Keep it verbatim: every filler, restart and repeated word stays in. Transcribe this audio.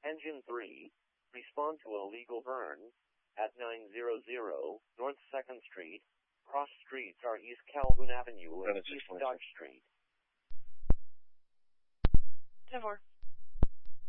Engine three, respond to illegal burn at nine hundred North second Street. Cross streets are East Calhoun Avenue and East Dodge Street. ten four.